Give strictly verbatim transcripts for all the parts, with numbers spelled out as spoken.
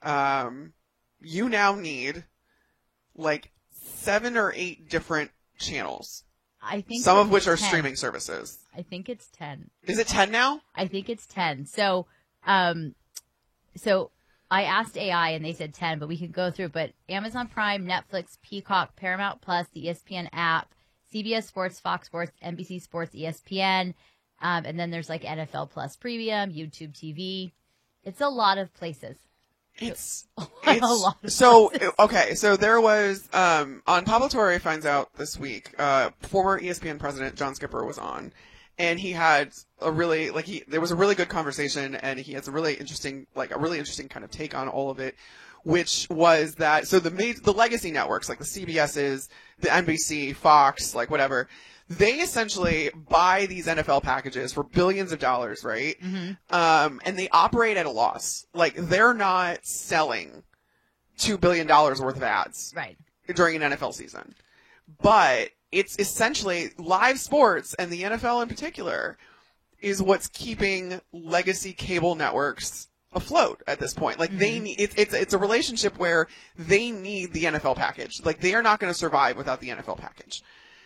um, you now need like seven or eight different channels. I think some of which are ten. streaming services. I think it's ten. Is it ten now? I think it's ten. So, um, so I asked A I and they said ten, but we can go through. But Amazon Prime, Netflix, Peacock, Paramount Plus, the E S P N app, C B S Sports, Fox Sports, N B C Sports, E S P N, um, and then there's like N F L Plus Premium, YouTube T V. It's a lot of places. It's, a lot of so places. okay. So there was um, on Pablo Torre finds out this week. Uh, former E S P N president John Skipper was on, and he had a really like he there was a really good conversation, and he has a really interesting like a really interesting kind of take on all of it, which was that so the ma- the legacy networks like the C B S's, the N B C, Fox, like whatever. They essentially buy these N F L packages for billions of dollars, right? Mm-hmm. Um, and they operate at a loss. Like, they're not selling two billion dollars worth of ads Right. during an N F L season. But it's essentially live sports, and the N F L in particular, is what's keeping legacy cable networks afloat at this point. Like, mm-hmm. they need, it's, it's, it's a relationship where they need the N F L package. Like, they are not going to survive without the N F L package.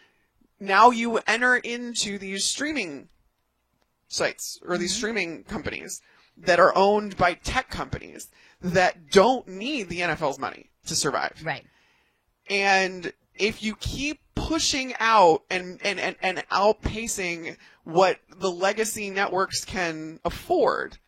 Now you enter into these streaming sites or these mm-hmm. streaming companies that are owned by tech companies that don't need the N F L's money to survive. Right. And if you keep pushing out and, and, and, and outpacing what the legacy networks can afford,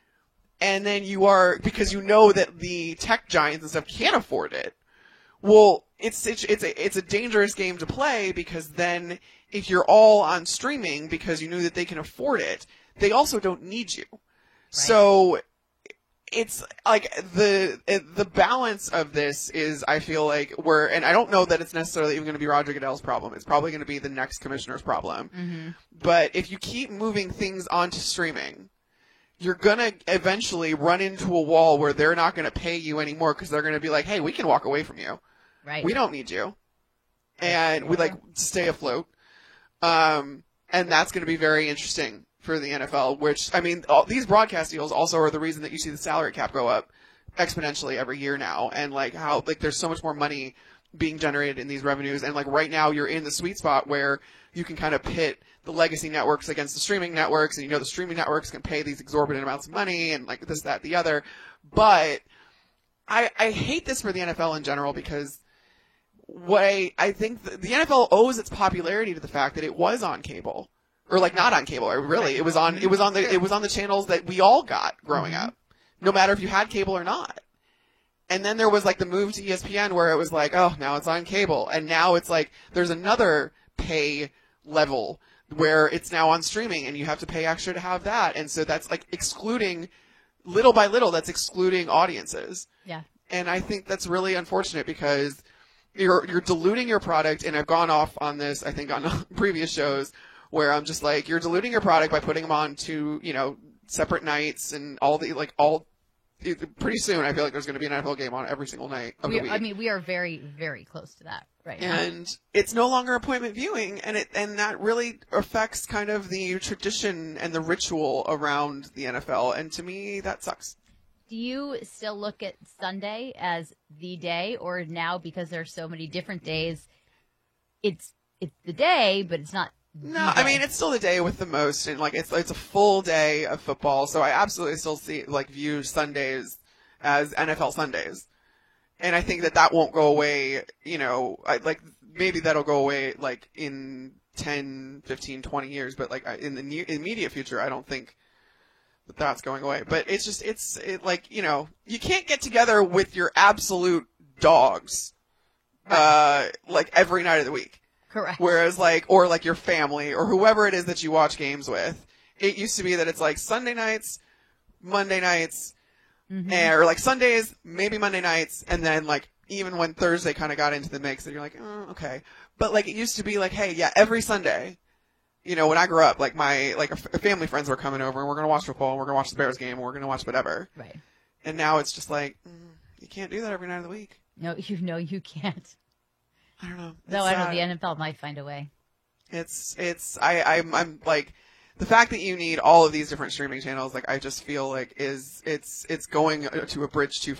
and then you are, because you know that the tech giants and stuff can't afford it, well, it's, it's, it's a, it's a dangerous game to play because then if you're all on streaming because you knew that they can afford it, they also don't need you. Right. So it's like the, the balance of this is, I feel like we're, and I don't know that it's necessarily even going to be Roger Goodell's problem. It's probably going to be the next commissioner's problem. Mm-hmm. But if you keep moving things onto streaming, you're going to eventually run into a wall where they're not going to pay you anymore because they're going to be like, hey, we can walk away from you. Right. We don't need you. And we like stay afloat. Um, and that's going to be very interesting for the N F L, which, I mean, all, these broadcast deals also are the reason that you see the salary cap go up exponentially every year now. And like how, like there's so much more money being generated in these revenues. And like right now you're in the sweet spot where you can kind of pit the legacy networks against the streaming networks. And you know, the streaming networks can pay these exorbitant amounts of money and like this, that, the other. But I, I hate this for the N F L in general because what I, I think the, the N F L owes its popularity to the fact that it was on cable, or like not on cable. Or really, it was on it was on the it was on the channels that we all got growing mm-hmm. up, no matter if you had cable or not. And then there was like the move to E S P N where it was like, oh, now it's on cable, and now it's like there's another pay level where it's now on streaming, and you have to pay extra to have that, and so that's like excluding little by little. That's excluding audiences. Yeah, and I think that's really unfortunate because You're you're diluting your product, and I've gone off on this, I think, on previous shows, where I'm just like, you're diluting your product by putting them on two, you know, separate nights, and all the, like, all, pretty soon, I feel like there's going to be an N F L game on every single night of we the are, week. I mean, we are very, very close to that right now. And it's no longer appointment viewing, and it and that really affects kind of the tradition and the ritual around the N F L, and to me, that sucks. Do you still look at Sunday as the day, or now because there are so many different days, it's it's the day, but it's not the No, day? I mean, it's still the day with the most, and like it's it's a full day of football, so I absolutely still see like view Sundays as N F L Sundays, and I think that that won't go away. You know, I, like maybe that'll go away like in ten, fifteen, twenty years, but like in the near, immediate future, I don't think that that's going away. But it's just, it's it, like, you know, you can't get together with your absolute dogs, uh, like every night of the week. Correct. Whereas like, or like your family or whoever it is that you watch games with. It used to be that it's like Sunday nights, Monday nights, mm-hmm. and, or like Sundays, maybe Monday nights, and then like even when Thursday kind of got into the mix, and you're like, oh, okay. But like it used to be like, hey, yeah, every Sunday. You know, when I grew up, like my like family friends were coming over, and we're gonna watch football, and we're gonna watch the Bears game, and we're gonna watch whatever. Right. And now it's just like, mm, you can't do that every night of the week. No, you know you can't. I don't know. Though I don't know, the N F L might find a way. It's it's I I'm I'm like the fact that you need all of these different streaming channels. Like I just feel like is it's it's going to a bridge too